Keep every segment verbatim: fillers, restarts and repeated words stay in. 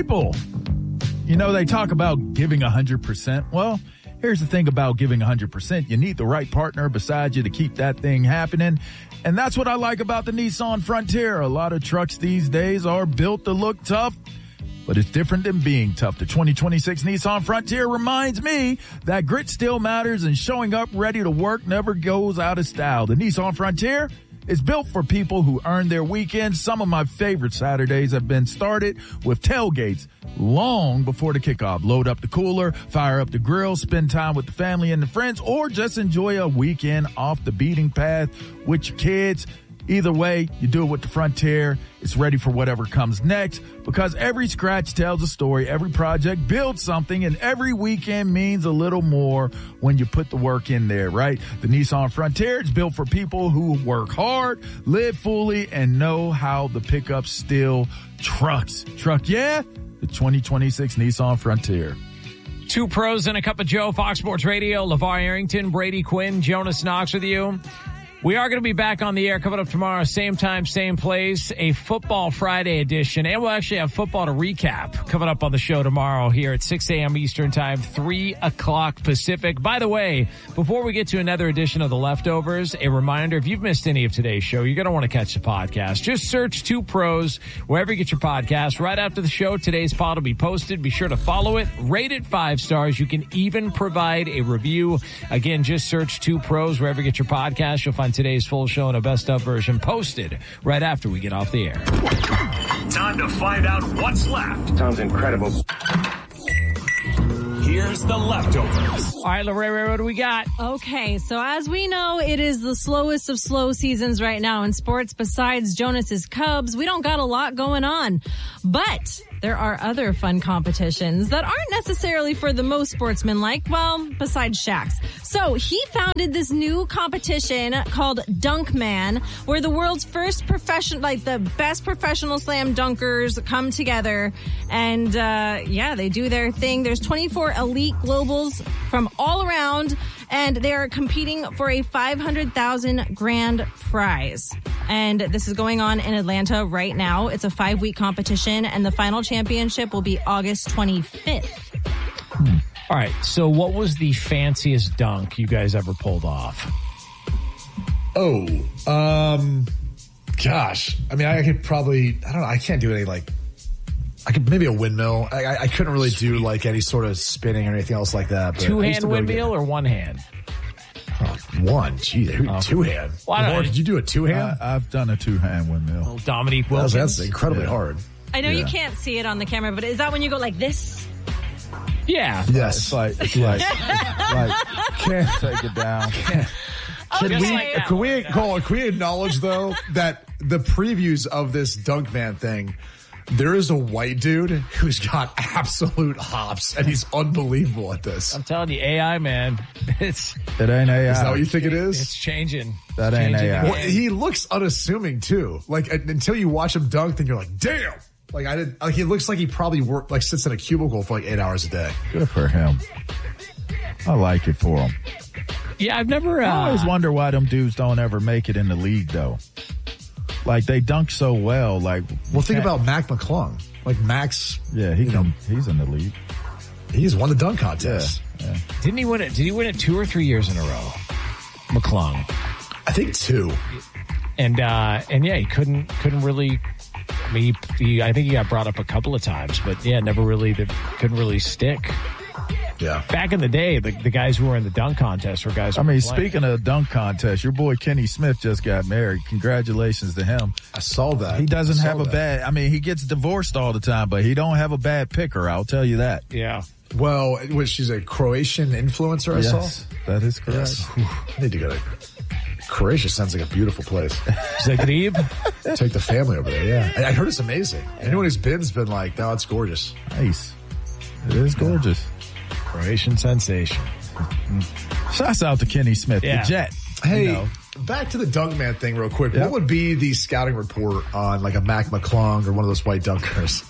people. You know, they talk about giving one hundred percent. Well, here's the thing about giving one hundred percent. You need the right partner beside you to keep that thing happening. And that's what I like about the Nissan Frontier. A lot of trucks these days are built to look tough, but it's different than being tough. The twenty twenty-six Nissan Frontier reminds me that grit still matters and showing up ready to work never goes out of style. The Nissan Frontier is built for people who earn their weekends. Some of my favorite Saturdays have been started with tailgates long before the kickoff. Load up the cooler, fire up the grill, spend time with the family and the friends, or just enjoy a weekend off the beaten path with your kids. Either way, you do it with the Frontier. It's ready for whatever comes next because every scratch tells a story, every project builds something, and every weekend means a little more when you put the work in there, right? The Nissan Frontier is built for people who work hard, live fully, and know how the pickup still trucks. Truck, yeah? The twenty twenty-six Nissan Frontier. Two pros and a cup of Joe, Fox Sports Radio. LeVar Arrington, Brady Quinn, Jonas Knox with you. We are going to be back on the air coming up tomorrow, same time, same place, a Football Friday edition. And we'll actually have football to recap coming up on the show tomorrow here at six a.m. Eastern Time, three o'clock Pacific. By the way, before we get to another edition of The Leftovers, a reminder, if you've missed any of today's show, you're going to want to catch the podcast. Just search Two Pros wherever you get your podcast. Right after the show, today's pod will be posted. Be sure to follow it, rate it five stars. You can even provide a review. Again, just search Two Pros wherever you get your podcast. You'll find today's full show and a best of version posted right after we get off the air. Time to find out what's left. Sounds incredible. Here's The Leftovers. All right, Lorraine, what do we got? Okay, so as we know, it is the slowest of slow seasons right now in sports. Besides Jonas's Cubs, we don't got a lot going on. But there are other fun competitions that aren't necessarily for the most sportsmen-like, well, besides Shaq's. So he founded this new competition called Dunkman, where the world's first professional, like the best professional slam dunkers come together. And, uh, yeah, they do their thing. There's twenty-four elite globals from all around, and they are competing for a five hundred thousand grand prize. And this is going on in Atlanta right now. It's a five-week competition, and the final championship will be August twenty-fifth. Hmm. All right, so what was the fanciest dunk you guys ever pulled off? Oh, um, gosh. I mean, I could probably, I don't know, I can't do any, like, I could, maybe a windmill. I, I, I couldn't really do, like, any sort of spinning or anything else like that. Two-hand windmill or one hand? Oh, one, geez, oh. two hand. Well, did you do a two hand? Uh, I've done a two hand windmill. Oh, Dominique Wilkins. That's, that's incredibly yeah. hard. I know yeah. you can't see it on the camera, but is that when you go like this? Yeah. Yes. It's like, it's like, like, can't take it down. Can't. Can okay. we, like can we, Cole, can we acknowledge though that the previews of this Dunkman thing, there is a white dude who's got absolute hops, and he's unbelievable at this. I'm telling you, A I, man. It's It ain't A I. Is that what you think it is? It's changing. That it's ain't changing A I. Well, he looks unassuming too. Like until you watch him dunk, then you're like, damn. Like I did. Like he looks like he probably worked, like sits in a cubicle for like eight hours a day. Good for him. I like it for him. Yeah, I've never. Uh, I always wonder why them dudes don't ever make it in the league though. Like they dunk so well. Like, well, think about Mac McClung. Like Max. Yeah, he you can, know, he's in the league. He's won the dunk contest. Yeah, yeah. Didn't he win it? Did he win it two or three years in a row? McClung. I think two. And uh, and yeah, he couldn't couldn't really. I mean, he, he, I think he got brought up a couple of times, but yeah, never really the, couldn't really stick. Yeah. Back in the day, the, the guys who were in the dunk contest were guys who I mean, were playing. speaking of dunk contest, your boy Kenny Smith just got married. Congratulations to him. I saw that. He doesn't have a that. bad, I mean, he gets divorced all the time, but he don't have a bad picker. I'll tell you that. Yeah. Well, which she's a Croatian influencer, I yes, saw. that is correct. Yes. I need to go to Croatia. Sounds like a beautiful place. Zagreb? Take the family over there, yeah. I, I heard it's amazing. Anyone who's been's been like, no, it's gorgeous. Nice. It is gorgeous. Yeah. Croatian sensation. Shouts out to Kenny Smith, yeah. the Jet. Hey, you know. Back to the Dunkman thing real quick. Yep. What would be the scouting report on like a Mac McClung or one of those white dunkers?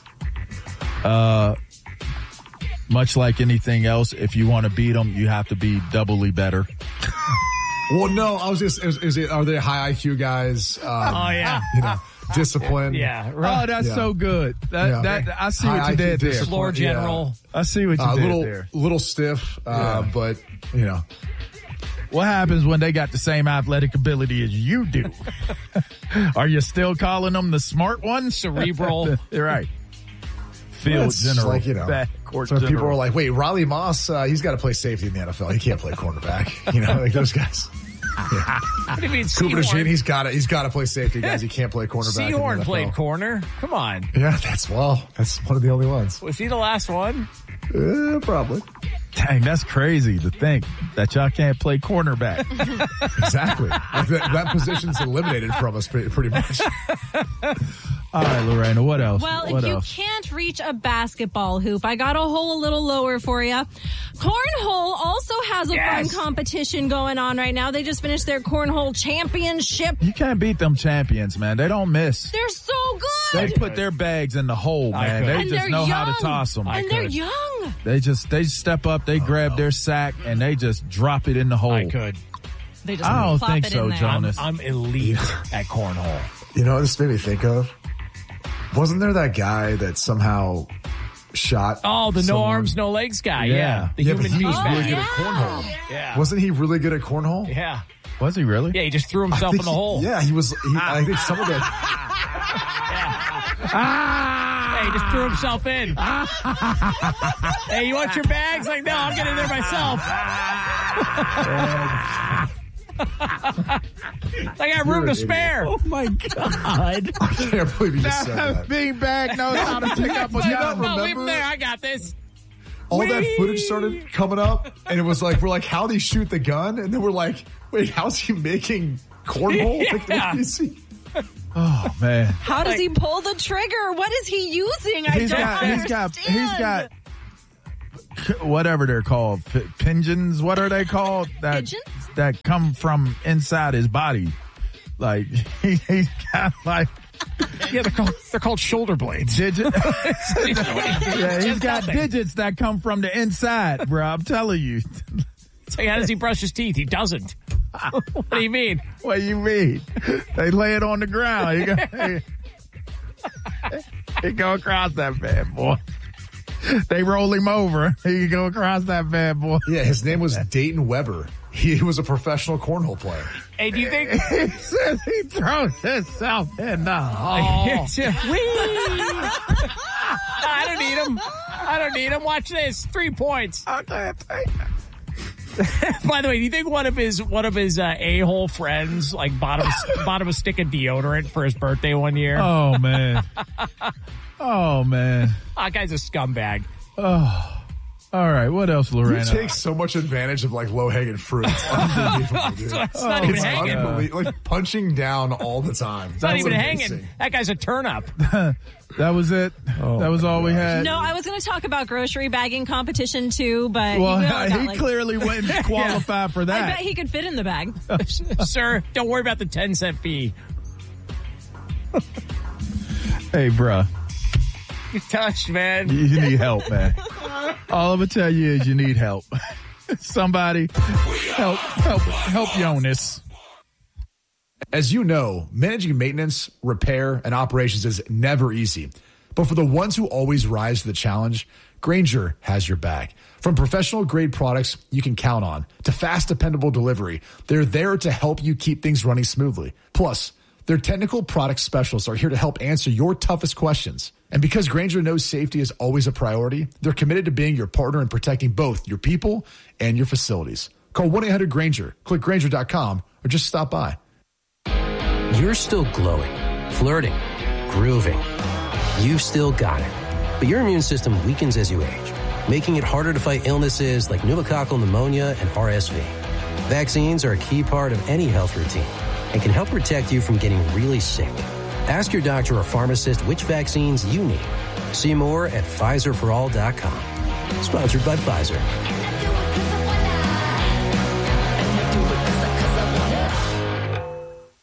Uh, much like anything else, if you want to beat them, you have to be doubly better. Well, no, I was just, is, is it, are they high I Q guys? Um, oh, yeah. You know, discipline. Yeah. Right. Oh, that's Yeah. so good. That, Yeah. that I see High what you I Q did there. discipline. Floor general. I see what you A uh, did little, there. little stiff, uh, Yeah. but you know. What happens when they got the same athletic ability as you do? Are you still calling them the smart one? Cerebral. You're right. Field It's just general. like, you know, back court so people general. are like, wait, Riley Moss, uh, he's got to play safety in the N F L. He can't play cornerback. You know, like those guys. Yeah. What do you mean, Cooper Seahorn? DeJean, he's got to, he's got to play safety, guys. He can't play cornerback. in the N Seahorn F L. played corner. Come on. Yeah, that's, well, that's one of the only ones. Was he the last one? Uh, probably. Dang, that's crazy to think that y'all can't play cornerback. Exactly. Like that, that position's eliminated from us pretty, pretty much. All right, Lorena, what else? Well, what if you else? can't reach a basketball hoop, I got a hole a little lower for you. Cornhole also has a Yes. fun competition going on right now. They just finished their cornhole championship. You can't beat them champions, man. They don't miss. They're so They good. put their bags in the hole, I man. could. They and just they're know young. how to toss them. And they're could. young. They just they step up, they grab their sack, and they just drop it in the hole. I could. They just I don't plop think it so, in there. John. I'm, Honest. I'm elite at cornhole. You know what this made me think of? Wasn't there that guy that somehow shot? Oh, the no someone? arms, no legs guy. Yeah. Yeah. The Yeah, but human he was being really bag. good at cornhole. Yeah. Wasn't he really good at cornhole? Yeah. Was he really? Yeah, he just threw I himself think in the he- hole. Yeah, he was. He, I think some of the. Hey, he just threw himself in. Hey, you want your bags? Like, no, I'll get in there myself. I got room You're to an spare. Oh my God. I can't believe you just said That that. beanbag knows how to pick up a Do you gun. not No, leave him remember? there. I got this. All that Wee! footage started coming up, and it was like, we're like, how'd he shoot the gun? And then we're like, wait, how's he making cornhole? Like, Yeah. you see- Oh man. How does he pull the trigger? What is he using? I He's don't got, understand. he's got, he's got, whatever they're called, P- pigeons. What are they called? That Pigeons? that come from inside his body. Like he, he's got like Yeah, they're called, they're called shoulder blades. digit. yeah, Yeah, he's got digits that come from the inside, bro. I'm telling you. It's like, how does he brush his teeth? He doesn't. What do you mean? What do you mean? They lay it on the ground. He go, he, he go across that bad boy. They roll him over. He go across that bad boy. Yeah, his name was Dayton Weber. He was a professional cornhole player. Hey, do you think? He says he throws himself in the hole. Oh. I don't need him. I don't need him. Watch this. Three points. Okay, take that. By the way, do you think one of his one of his uh, a-hole friends like bought him bought him a stick of deodorant for his birthday one year? Oh man. Oh man. That guy's a scumbag. Oh. All right. What else, You Lorena? take so much advantage of like low hanging fruit. It's unbelievable, dude. It's not even It's hanging. unbelievable. Like punching down all the time. It's not even hanging. That guy's a turn up. That was it. that was all we had. No, I was going to talk about grocery bagging competition too, but Well, you really got, he like, clearly wouldn't qualify for I that. bet he could fit in the bag. Sir, don't worry about the ten cent fee. Hey, bruh, You touched, man. you need help, man. All I'm gonna tell you is you need help. Somebody help, help, help Jonas. As you know, managing maintenance, repair, and operations is never easy. But for the ones who always rise to the challenge, Grainger has your back. From professional grade products you can count on to fast, dependable delivery, they're there to help you keep things running smoothly. Plus, their technical product specialists are here to help answer your toughest questions. And because Grainger knows safety is always a priority, they're committed to being your partner in protecting both your people and your facilities. Call one eight hundred Grainger, click Grainger dot com, or just stop by. You're still glowing, flirting, grooving. You've still got it. But your immune system weakens as you age, making it harder to fight illnesses like pneumococcal pneumonia and R S V. Vaccines are a key part of any health routine and can help protect you from getting really sick. Ask your doctor or pharmacist which vaccines you need. See more at Pfizer for all dot com. Sponsored by Pfizer.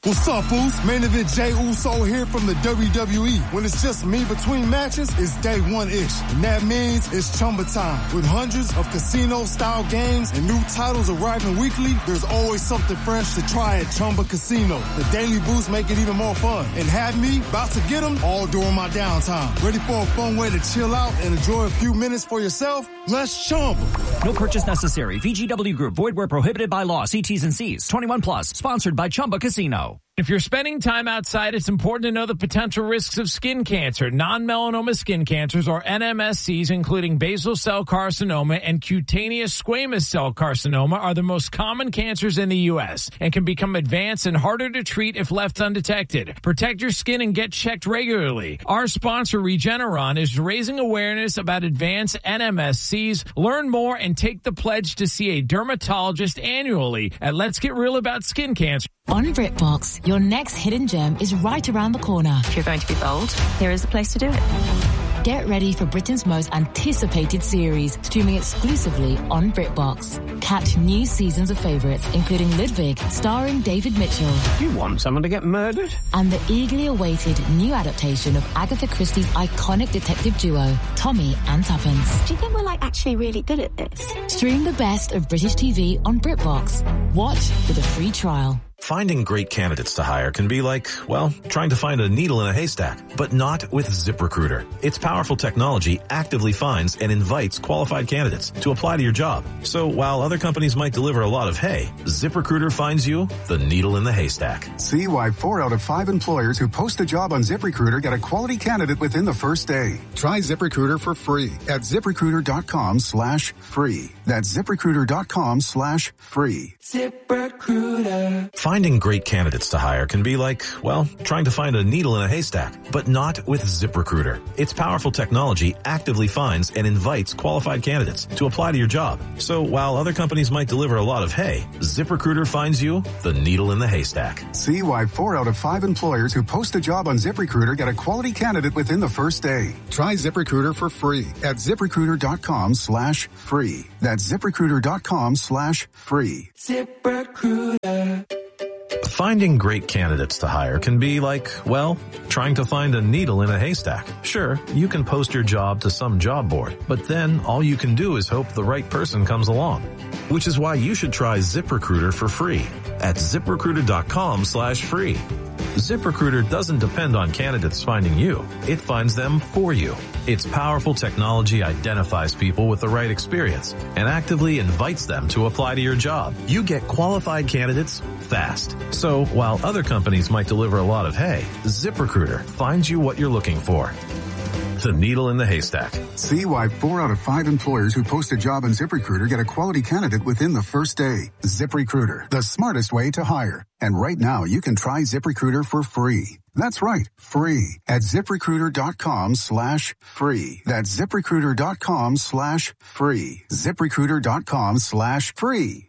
What's up, Boost? Main event Jey Uso here from the W W E. When it's just me between matches, it's day one-ish. And that means it's Chumba time. With hundreds of casino-style games and new titles arriving weekly, there's always something fresh to try at Chumba Casino. The Daily Boost make it even more fun. And have me about to get them all during my downtime. Ready for a fun way to chill out and enjoy a few minutes for yourself? Let's Chumba. No purchase necessary. V G W Group. Void where prohibited by law. See T's and C's. twenty-one plus. Sponsored by Chumba Casino. If you're spending time outside, it's important to know the potential risks of skin cancer. Non-melanoma skin cancers, or N M S Cs, including basal cell carcinoma and cutaneous squamous cell carcinoma, are the most common cancers in the U S and can become advanced and harder to treat if left undetected. Protect your skin and get checked regularly. Our sponsor, Regeneron, is raising awareness about advanced N M S Cs. Learn more and take the pledge to see a dermatologist annually at Let's Get Real About Skin Cancer. On BritBox, your next hidden gem is right around the corner. If you're going to be bold, here is the place to do it. Get ready for Britain's most anticipated series, streaming exclusively on BritBox. Catch new seasons of favourites, including Ludwig, starring David Mitchell. You want someone to get murdered? And the eagerly awaited new adaptation of Agatha Christie's iconic detective duo, Tommy and Tuppence. Do you think we're, like, actually really good at this? Stream the best of British T V on BritBox. Watch with a free trial. Finding great candidates to hire can be like, well, trying to find a needle in a haystack, but not with ZipRecruiter. Its powerful technology actively finds and invites qualified candidates to apply to your job. So while other companies might deliver a lot of hay, ZipRecruiter finds you the needle in the haystack. See why four out of five employers who post a job on ZipRecruiter get a quality candidate within the first day. Try ZipRecruiter for free at ZipRecruiter.com slash free. That's ZipRecruiter.com slash free. ZipRecruiter. Finding great candidates to hire can be like, well, trying to find a needle in a haystack, but not with ZipRecruiter. Its powerful technology actively finds and invites qualified candidates to apply to your job. So while other companies might deliver a lot of hay, ZipRecruiter finds you the needle in the haystack. See why four out of five employers who post a job on ZipRecruiter get a quality candidate within the first day. Try ZipRecruiter for free at ZipRecruiter.com slash free. That's ZipRecruiter.com slash free. ZipRecruiter. Finding great candidates to hire can be like, well, trying to find a needle in a haystack. Sure, you can post your job to some job board, but then all you can do is hope the right person comes along. Which is why you should try ZipRecruiter for free at ZipRecruiter.com slash free. ZipRecruiter doesn't depend on candidates finding you. It finds them for you. Its powerful technology identifies people with the right experience and actively invites them to apply to your job. You get qualified candidates fast. So while other companies might deliver a lot of hay, ZipRecruiter finds you what you're looking for. The needle in the haystack. See why four out of five employers who post a job on ZipRecruiter get a quality candidate within the first day. ZipRecruiter, the smartest way to hire. And right now, you can try ZipRecruiter for free. That's right, free at ZipRecruiter.com slash free. That's ZipRecruiter.com slash free. ZipRecruiter.com slash free.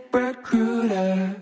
ZipRecruiter.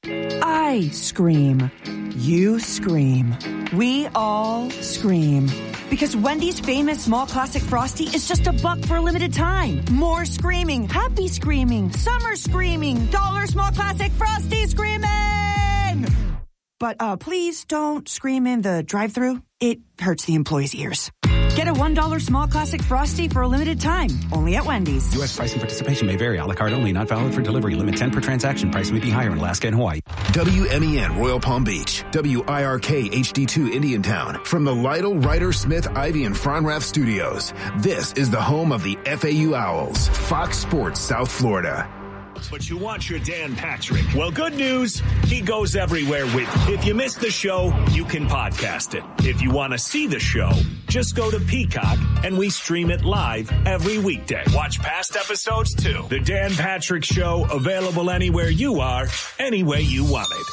I scream. You scream. We all scream. Because Wendy's famous small classic Frosty is just a buck for a limited time. More screaming, happy screaming, summer screaming, dollar small classic Frosty screaming! But uh, please don't scream in the drive-thru. It hurts the employees' ears. Get a one dollar small classic Frosty for a limited time. Only at Wendy's. U S price and participation may vary. A la carte only. Not valid for delivery. Limit ten per transaction. Price may be higher in Alaska and Hawaii. W M E N Royal Palm Beach. W I R K H D two Indiantown. From the Lytle, Ryder, Smith, Ivy, and Fronrath studios. This is the home of the F A U Owls. Fox Sports South Florida. But you want your Dan Patrick. Well, good news. He goes everywhere with you. If you missed the show, you can podcast it. If you want to see the show, just go to Peacock and we stream it live every weekday. Watch past episodes too. The Dan Patrick Show, available anywhere you are, any way you want it.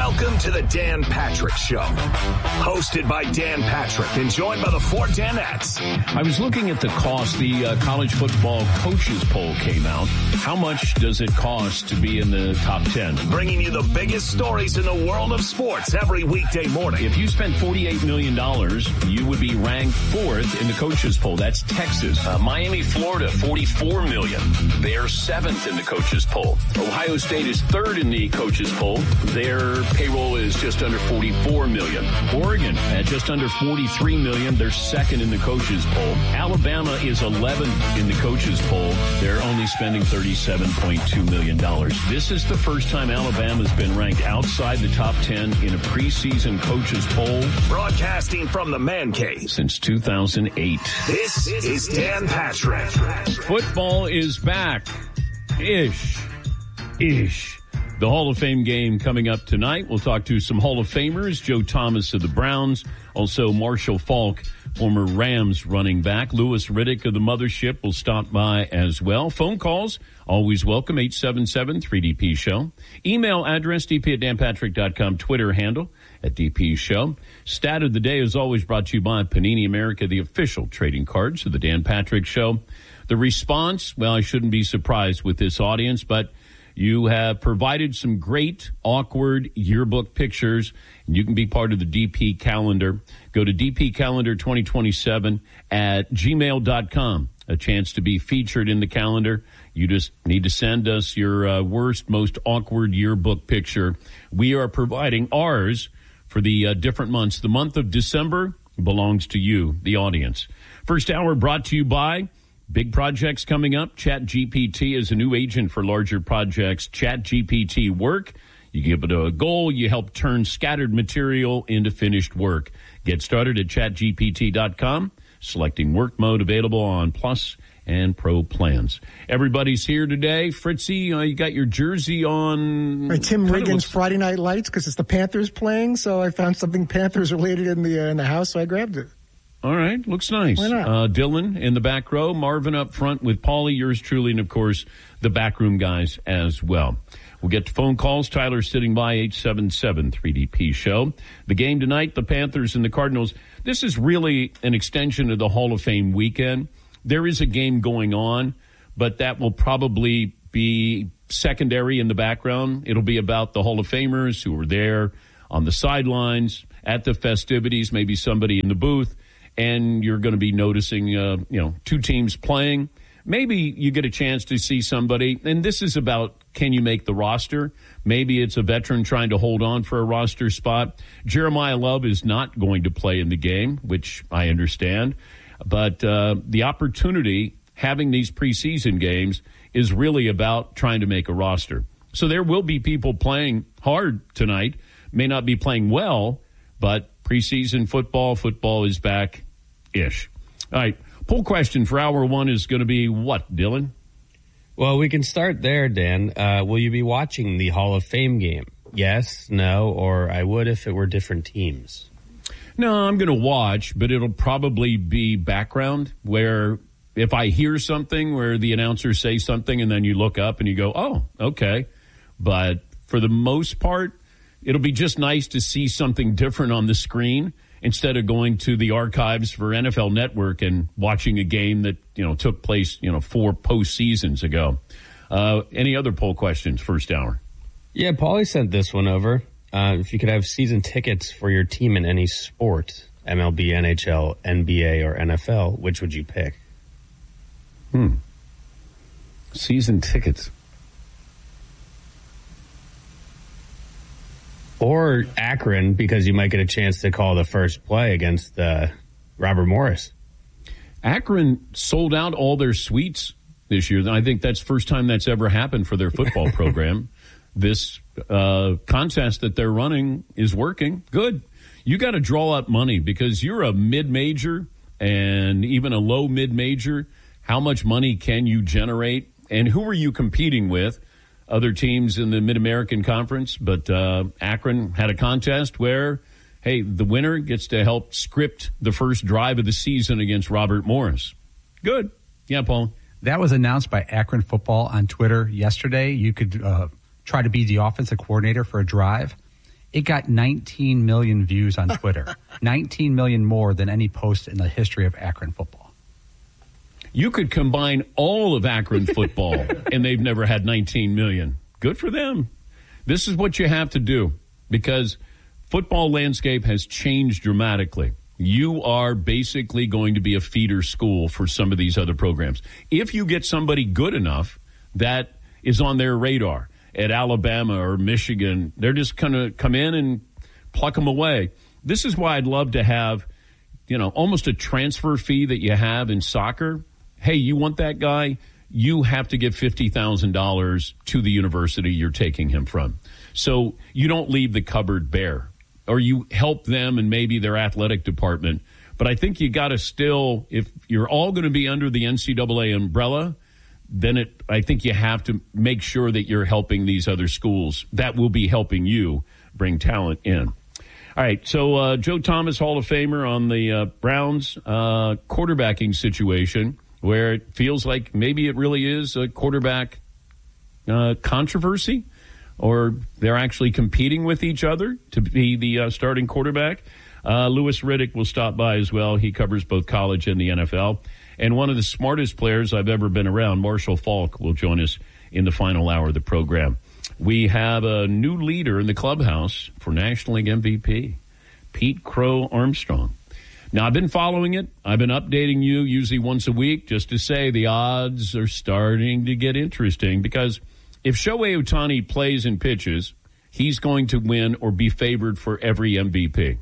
Welcome to the Dan Patrick Show. Hosted by Dan Patrick and joined by the four Danettes. I was looking at the cost. The uh, college football coaches poll came out. How much does it cost to be in the top ten? Bringing you the biggest stories in the world of sports every weekday morning. If you spent forty-eight million dollars, you would be ranked fourth in the coaches poll. That's Texas. Uh, Miami, Florida, forty-four million dollars. They're seventh in the coaches poll. Ohio State is third in the coaches poll. Their payroll is just under forty-four million dollars. Oregon at just under forty-three million dollars. They're second in the coaches poll. Alabama is eleventh in the coaches poll. They're only spending thirty-seven point two million dollars. This is the first time Alabama's been ranked outside the top ten in a preseason coaches poll. Broadcasting from the Man Cave since two thousand eight. This is Dan Patrick. Football is back. Ish. Ish. The Hall of Fame game coming up tonight. We'll talk to some Hall of Famers. Joe Thomas of the Browns. Also Marshall Faulk, former Rams running back. Louis Riddick of the Mothership will stop by as well. Phone calls, always welcome, eight seven seven, three D P show. Email address, d p at dan patrick dot com. Twitter handle, at D P Show. Stat of the day is always brought to you by Panini America, the official trading cards of the Dan Patrick Show. The response, well, I shouldn't be surprised with this audience, but you have provided some great, awkward yearbook pictures, and you can be part of the D P calendar. Go to d p calendar twenty twenty-seven at gmail dot com. A chance to be featured in the calendar. You just need to send us your uh, worst, most awkward yearbook picture. We are providing ours for the uh, different months. The month of December belongs to you, the audience. First hour brought to you by big projects coming up. ChatGPT is a new agent for larger projects. ChatGPT Work. You give it a goal. You help turn scattered material into finished work. Get started at chat G P T dot com. Selecting work mode available on Plus and Pro plans. Everybody's here today. Fritzy, uh, you got your jersey on. Right, Tim Riggins' looks... Friday Night Lights, because it's the Panthers playing, so I found something Panthers related in the uh, in the house, so I grabbed it. All right, looks nice. Why not? Uh, Dylan in the back row, Marvin up front with Paulie, yours truly, and of course the backroom guys as well. We'll get to phone calls. Tyler sitting by, eight seven seven, three D P show. The game tonight, the Panthers and the Cardinals. This is really an extension of the Hall of Fame weekend. There is a game going on, but that will probably be secondary in the background. It'll be about the Hall of Famers who were there on the sidelines, at the festivities, maybe somebody in the booth, and you're going to be noticing, uh, you know, two teams playing. Maybe you get a chance to see somebody, and this is about, can you make the roster? Maybe it's a veteran trying to hold on for a roster spot. Jeremiah Love is not going to play in the game, which I understand. But uh, the opportunity, having these preseason games, is really about trying to make a roster. So there will be people playing hard tonight, may not be playing well, but preseason football, football is back-ish. All right, poll question for hour one is going to be what, Dylan? Well, we can start there, Dan. Uh, will you be watching the Hall of Fame game? Yes, no, or I would if it were different teams. No, I'm going to watch, but it'll probably be background where if I hear something where the announcers say something and then you look up and you go, oh, okay. But for the most part, it'll be just nice to see something different on the screen instead of going to the archives for N F L Network and watching a game that, you know, took place, you know, four postseasons ago. Uh, any other poll questions first hour? Yeah, Paulie sent this one over. Uh, if you could have season tickets for your team in any sport, M L B, N H L, N B A, or N F L, which would you pick? Hmm. Season tickets. Or Akron, because you might get a chance to call the first play against uh, Robert Morris. Akron sold out all their suites this year. I think that's the first time that's ever happened for their football program. This uh, contest that they're running is working. Good. You got to draw up money because you're a mid-major and even a low mid-major. How much money can you generate? And who are you competing with? Other teams in the Mid-American Conference, but uh, Akron had a contest where, hey, the winner gets to help script the first drive of the season against Robert Morris. Good. Yeah, Paul. That was announced by Akron football on Twitter yesterday. You could uh, try to be the offensive coordinator for a drive. It got nineteen million views on Twitter. nineteen million more than any post in the history of Akron football. You could combine all of Akron football, and they've never had nineteen million. Good for them. This is what you have to do, because football landscape has changed dramatically. You are basically going to be a feeder school for some of these other programs. If you get somebody good enough that is on their radar at Alabama or Michigan, they're just going to come in and pluck them away. This is why I'd love to have, you know, almost a transfer fee that you have in soccer. Hey, you want that guy? You have to give fifty thousand dollars to the university you're taking him from. So you don't leave the cupboard bare, or you help them and maybe their athletic department. But I think you got to still, if you're all going to be under the N C double A umbrella, then it, I think you have to make sure that you're helping these other schools that will be helping you bring talent in. All right, so uh, Joe Thomas, Hall of Famer on the uh, Browns uh, quarterbacking situation, where it feels like maybe it really is a quarterback uh, controversy, or they're actually competing with each other to be the uh, starting quarterback. Uh, Louis Riddick will stop by as well. He covers both college and the N F L. And one of the smartest players I've ever been around, Marshall Faulk, will join us in the final hour of the program. We have a new leader in the clubhouse for National League M V P, Pete Crow Armstrong. Now, I've been following it. I've been updating you usually once a week just to say the odds are starting to get interesting, because if Shohei Ohtani plays and pitches, he's going to win or be favored for every M V P.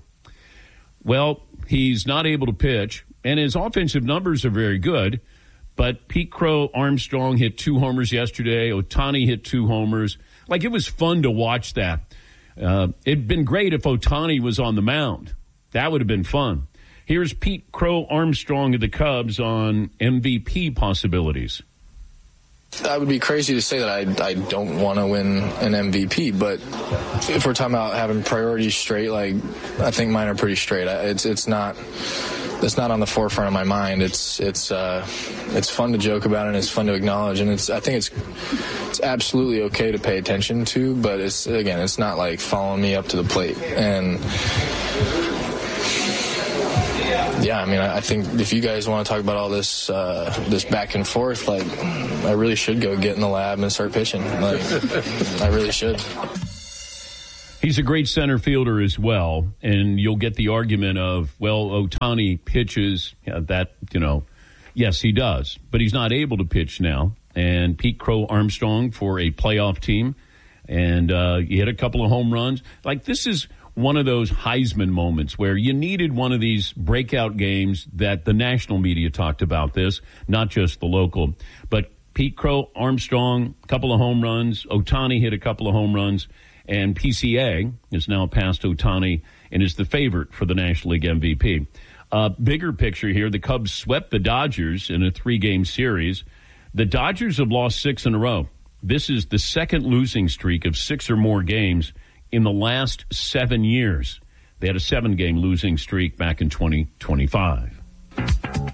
Well, he's not able to pitch, and his offensive numbers are very good, but Pete Crow Armstrong hit two homers yesterday. Ohtani hit two homers. Like, it was fun to watch that. Uh, it'd been great if Ohtani was on the mound. That would have been fun. Here's Pete Crow Armstrong of the Cubs on M V P possibilities. That would be crazy to say that I, I don't want to win an M V P, but if we're talking about having priorities straight, like, I think mine are pretty straight. It's it's not it's not on the forefront of my mind. It's it's uh, it's fun to joke about, and it's fun to acknowledge, and it's I think it's it's absolutely okay to pay attention to, but it's again it's not like following me up to the plate. And yeah, I mean, I think if you guys want to talk about all this uh, this back and forth, like, I really should go get in the lab and start pitching. Like, I really should. He's a great center fielder as well, and you'll get the argument of, well, Ohtani pitches yeah, that, you know, yes, he does, but he's not able to pitch now. And Pete Crow Armstrong for a playoff team, and uh, he hit a couple of home runs. Like, this is one of those Heisman moments where you needed one of these breakout games that the national media talked about this, not just the local. But Pete Crow Armstrong, a couple of home runs. Ohtani hit a couple of home runs. And P C A is now past Ohtani and is the favorite for the National League M V P. Uh, bigger picture here, the Cubs swept the Dodgers in a three-game series. The Dodgers have lost six in a row. This is the second losing streak of six or more games in the last seven years. They had a seven-game losing streak back in twenty twenty-five.